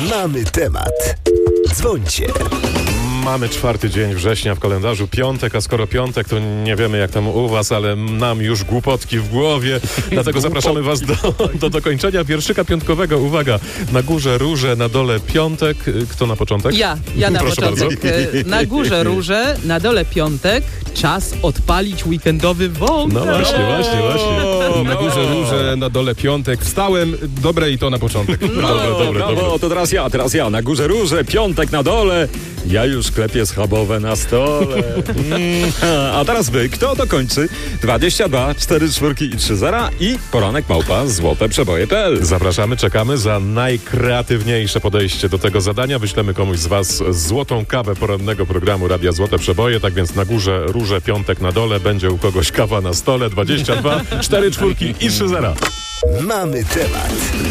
Mamy temat. Dzwońcie. Mamy 4 dzień września w kalendarzu, piątek, a skoro piątek, to nie wiemy jak tam u was, ale nam już głupotki w głowie, dlatego zapraszamy was do dokończenia wierszyka piątkowego. Uwaga, na górze róże, na dole piątek. Kto na początek? Ja na Proszę początek. Na górze róże, na dole piątek. Czas odpalić weekendowy wątek. No właśnie. Na górze róże, na dole piątek. Wstałem, dobre i to na początek. Dobre. Brawo, to teraz ja. Na górze róże, piątek na dole. Ja już klepię schabowe na stole. A teraz wy, kto dokończy? 22, 4 czwórki i 3 zera i poranek małpa złoteprzeboje.pl. Zapraszamy, czekamy za najkreatywniejsze podejście do tego zadania. Wyślemy komuś z was złotą kawę porannego programu Radia Złote Przeboje. Tak więc na górze róże, piątek na dole. Będzie u kogoś kawa na stole. 22, 4 czwórki i 3 zera. Mamy temat.